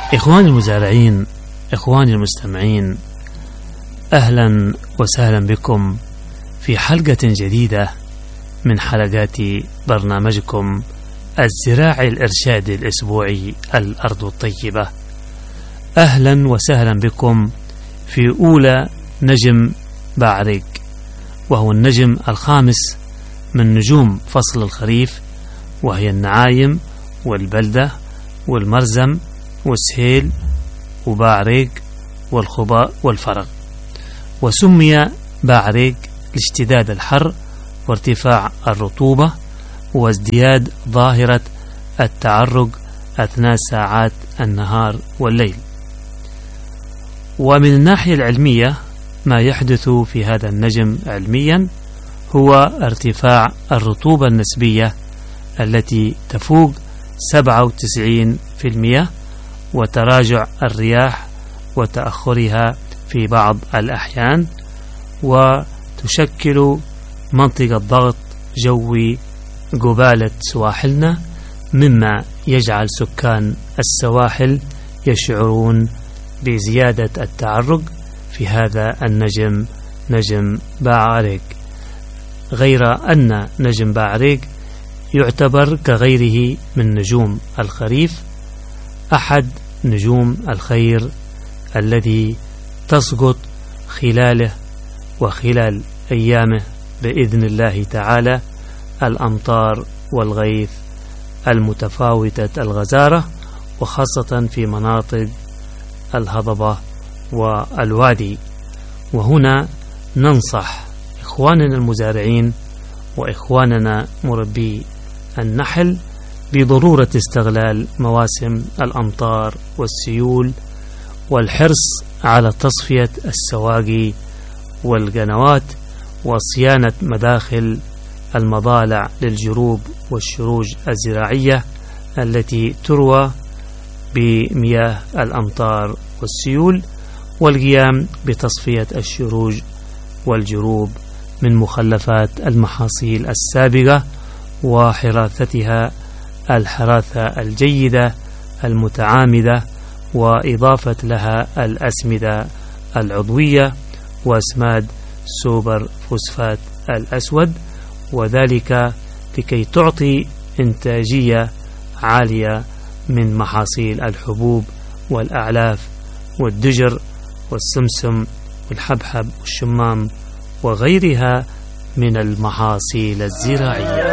إخواني المزارعين، إخواني المستمعين، أهلا وسهلا بكم في حلقة جديدة من حلقات برنامجكم الزراعي الإرشادي الأسبوعي الأرض الطيبة. أهلا وسهلا بكم في أولى نجم بعريق، وهو النجم الخامس من نجوم فصل الخريف، وهي النعايم والبلدة والمرزم والسهيل وبعريق والخباء والفرغ. وسمي بعريق لاشتداد الحر وارتفاع الرطوبة وازدياد ظاهرة التعرق أثناء ساعات النهار والليل. ومن الناحية العلمية ما يحدث في هذا النجم علميا هو ارتفاع الرطوبة النسبية التي تفوق 97%، وتراجع الرياح وتأخرها في بعض الأحيان، وتشكل منطقة ضغط جوي قبالة سواحلنا، مما يجعل سكان السواحل يشعرون بزيادة التعرق في هذا النجم، نجم بعريق. غير أن نجم بعريق يعتبر كغيره من نجوم الخريف أحد نجوم الخير الذي تسقط خلاله وخلال أيامه بإذن الله تعالى الأمطار والغيث المتفاوتة الغزارة، وخاصة في مناطق الهضبة والوادي. وهنا ننصح إخواننا المزارعين وإخواننا مربي النحل بضرورة استغلال مواسم الأمطار والسيول، والحرص على تصفية السواقي والقنوات، وصيانة مداخل المضالع للجروب والشروج الزراعية التي تروى بمياه الأمطار والسيول، والقيام بتصفية الشروج والجروب من مخلفات المحاصيل السابقة وحراثتها الحراثة الجيدة المتعامدة، وإضافة لها الأسمدة العضوية وأسماد سوبر فوسفات الأسود، وذلك لكي تعطي إنتاجية عالية من محاصيل الحبوب والأعلاف والدجر والسمسم والحبحب والشمام وغيرها من المحاصيل الزراعية.